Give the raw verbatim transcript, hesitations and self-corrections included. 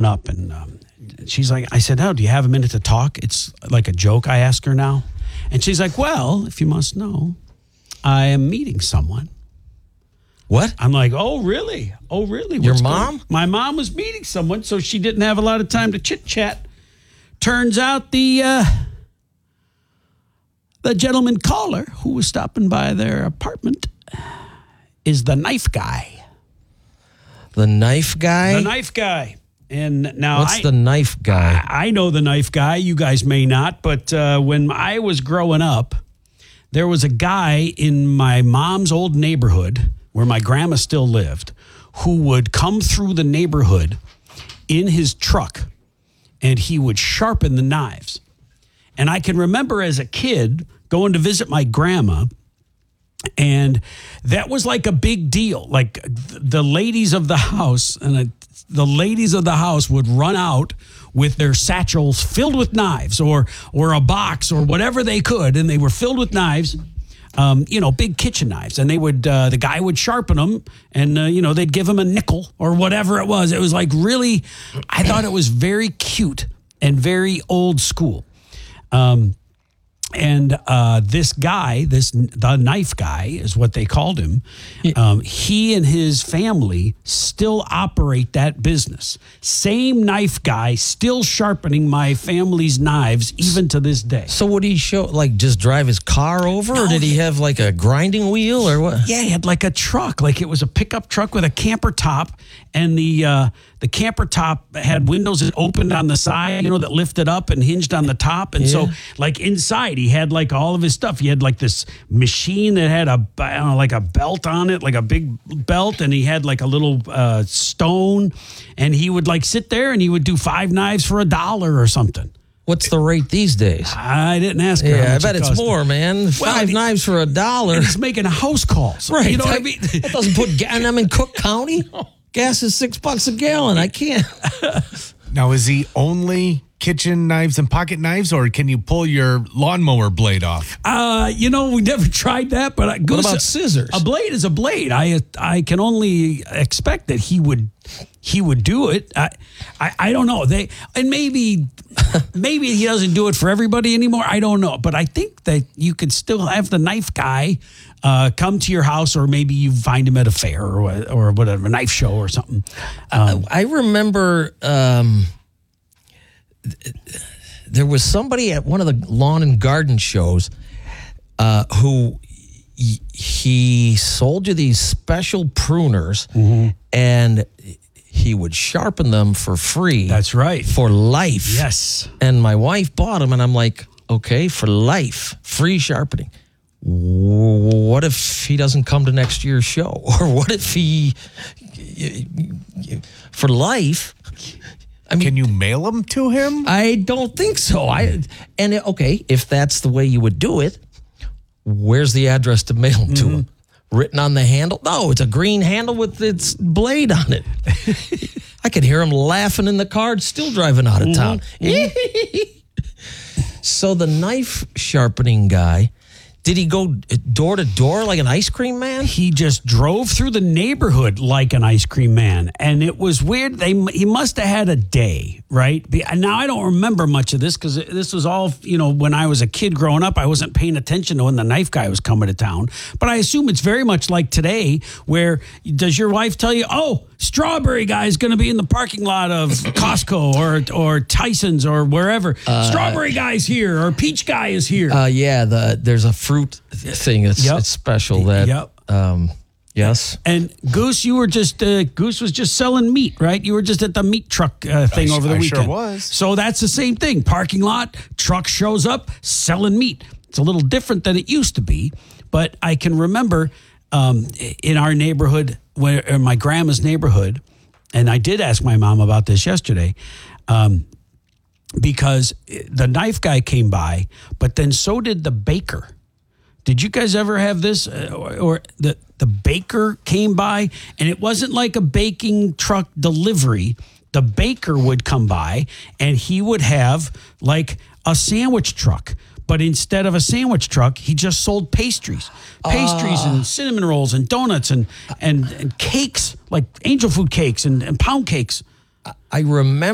up, and um, she's like, I said, oh, do you have a minute to talk? It's like a joke I ask her now. And she's like, well, if you must know, I am meeting someone. What? I'm like, oh, really? Oh, really? Your What's mom? going- My mom was meeting someone, so she didn't have a lot of time to chit-chat. Turns out the uh, the gentleman caller who was stopping by their apartment is the knife guy. The knife guy? The knife guy. And now What's I, the knife guy? I, I know the knife guy. You guys may not, but uh, when I was growing up, there was a guy in my mom's old neighborhood where my grandma still lived who would come through the neighborhood in his truck and he would sharpen the knives. And I can remember as a kid going to visit my grandma, and that was like a big deal. Like the ladies of the house and the ladies of the house would run out with their satchels filled with knives or or a box or whatever they could, and they were filled with knives. Um, you know, big kitchen knives, and they would, uh, the guy would sharpen them, and, uh, you know, they'd give him a nickel or whatever it was. It was like really, I thought it was very cute and very old school. Um, and uh, this guy, this the knife guy is what they called him. Um, he and his family still operate that business. Same knife guy, still sharpening my family's knives even to this day. So would he show, like, just drive his car over, No, or did he have, like, a grinding wheel, or what? Yeah, he had like a truck, like it was a pickup truck with a camper top, and the uh, the camper top had windows that opened on the side, you know, that lifted up and hinged on the top. And so, Yeah. like inside, he had like all of his stuff. He had like this machine that had a I don't know, like a belt on it, like a big belt, and he had like a little uh, stone, and he would like sit there and he would do five knives for a dollar or something. What's the rate these days? I didn't ask her. how Yeah, I much bet it it's cost. more, man. Five he- knives for a dollar. And he's making house calls. Right. You know what I that, mean? that doesn't put gas. And I'm in Cook County. Gas is six bucks a gallon. I can't. Now, is he only kitchen knives and pocket knives, or can you pull your lawnmower blade off? Uh, you know, we never tried that, but I, What about scissors? A blade is a blade. I I can only expect that he would he would do it. I I, I don't know. They and maybe maybe he doesn't do it for everybody anymore. I don't know, but I think that you could still have the knife guy uh, come to your house, or maybe you find him at a fair or what- or whatever, a knife show or something. Um, I remember um, there was somebody at one of the lawn and garden shows uh, who y- he sold you these special pruners, and he would sharpen them for free. That's right. For life. Yes. And my wife bought them, and I'm like, okay, for life, free sharpening. What if he doesn't come to next year's show? Or what if he, for life? I mean, Can you mail them to him? I don't think so. I and it- okay, if that's the way you would do it, where's the address to mail them to him? Written on the handle? No, it's a green handle with its blade on it. I could hear him laughing in the car, still driving out of town. So the knife sharpening guy, did he go door to door like an ice cream man? He just drove through the neighborhood like an ice cream man, and it was weird. They he must have had a day, right? Be- Now I don't remember much of this because this was all, you know, when I was a kid growing up. I wasn't paying attention to when the knife guy was coming to town, but I assume it's very much like today. Where does your wife tell you, "Oh, strawberry guy is going to be in the parking lot of Costco or or Tyson's or wherever. Strawberry guy's here or peach guy is here." Uh, yeah, the there's a fruit thing. It's, Yep. it's special. That Yep. um, yes. And Goose, you were just uh, Goose was just selling meat, right? You were just at the meat truck uh, thing I over the sh- I sure weekend. was. So that's the same thing. Parking lot, truck shows up, selling meat. It's a little different than it used to be, but I can remember um, in our neighborhood, where in my grandma's neighborhood, and I did ask my mom about this yesterday. Um, because the knife guy came by, but then so did the baker. Did you guys ever have this? Uh, or, or the the baker came by, and it wasn't like a baking truck delivery. The baker would come by, and he would have like a sandwich truck. But instead of a sandwich truck, he just sold pastries, pastries and cinnamon rolls and donuts and and, and cakes, like angel food cakes and, and pound cakes. I remember.